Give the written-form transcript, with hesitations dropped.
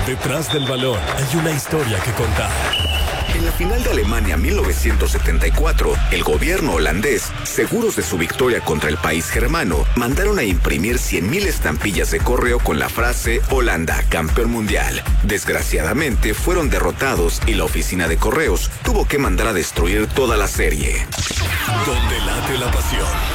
Detrás del balón hay una historia que contar. En la final de Alemania 1974, el gobierno holandés, seguros de su victoria contra el país germano, mandaron a imprimir 100,000 estampillas de correo con la frase Holanda, campeón mundial. Desgraciadamente, fueron derrotados y la oficina de correos tuvo que mandar a destruir toda la serie. Donde late la pasión.